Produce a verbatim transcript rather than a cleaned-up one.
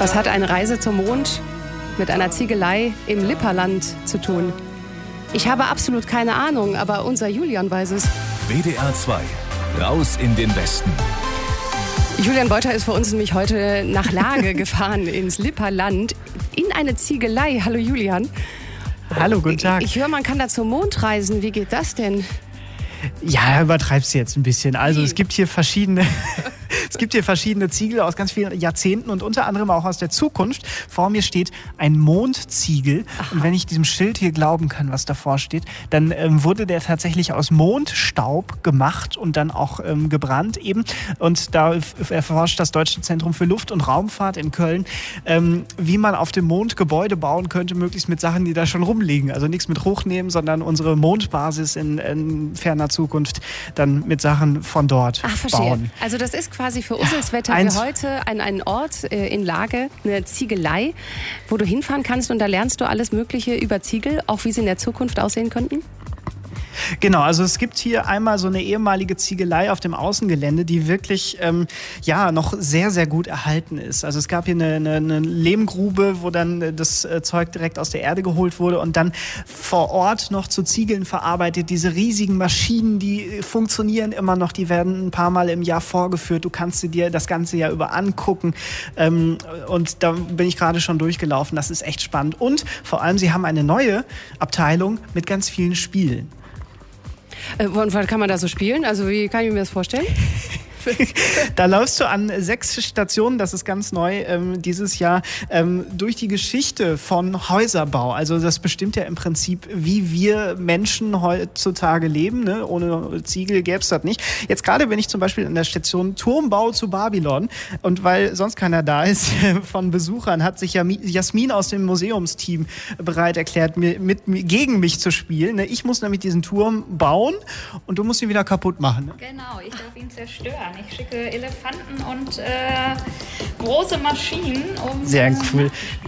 Was hat eine Reise zum Mond mit einer Ziegelei im Lipperland zu tun? Ich habe absolut keine Ahnung, aber unser Julian weiß es. W D R zwei, raus in den Westen. Julian Beuter ist für uns nämlich heute nach Lage gefahren, ins Lipperland, in eine Ziegelei. Hallo Julian. Hallo, guten Tag. Ich höre, man kann da zum Mond reisen. Wie geht das denn? Ja, übertreibst du jetzt ein bisschen. Also es gibt hier verschiedene... Es gibt hier verschiedene Ziegel aus ganz vielen Jahrzehnten und unter anderem auch aus der Zukunft. Vor mir steht ein Mondziegel. Aha. Und wenn ich diesem Schild hier glauben kann, was davor steht, dann ähm, wurde der tatsächlich aus Mondstaub gemacht und dann auch ähm, gebrannt eben. Und da erforscht das Deutsche Zentrum für Luft- und Raumfahrt in Köln, ähm, wie man auf dem Mond Gebäude bauen könnte, möglichst mit Sachen, die da schon rumliegen. Also nichts mit hochnehmen, sondern unsere Mondbasis in, in ferner Zukunft dann mit Sachen von dort Ach, verstehe. bauen. Also das ist quasi für uns Wetter Eins. wie heute ein, ein Ort äh, in Lage, eine Ziegelei, wo du hinfahren kannst und da lernst du alles Mögliche über Ziegel, auch wie sie in der Zukunft aussehen könnten? Genau, also es gibt hier einmal so eine ehemalige Ziegelei auf dem Außengelände, die wirklich ähm, ja noch sehr, sehr gut erhalten ist. Also es gab hier eine, eine, eine Lehmgrube, wo dann das äh, Zeug direkt aus der Erde geholt wurde und dann vor Ort noch zu Ziegeln verarbeitet. Diese riesigen Maschinen, die äh, funktionieren immer noch, die werden ein paar Mal im Jahr vorgeführt. Du kannst sie dir das ganze Jahr über angucken ähm, und da bin ich gerade schon durchgelaufen. Das ist echt spannend und vor allem, sie haben eine neue Abteilung mit ganz vielen Spielen. Und was kann man da so spielen? Also wie kann ich mir das vorstellen? Da läufst du an sechs Stationen, das ist ganz neu ähm, dieses Jahr, ähm, durch die Geschichte von Häuserbau. Also das bestimmt ja im Prinzip, wie wir Menschen heutzutage leben. Ne? Ohne Ziegel gäbe es das nicht. Jetzt gerade bin ich zum Beispiel an der Station Turmbau zu Babylon und weil sonst keiner da ist von Besuchern, hat sich ja Jasmin aus dem Museumsteam bereit erklärt, mit, mit, gegen mich zu spielen. Ne? Ich muss nämlich diesen Turm bauen und du musst ihn wieder kaputt machen. Ne? Genau, ich darf ihn zerstören. Ich schicke Elefanten und äh, große Maschinen, um... Sehr cool.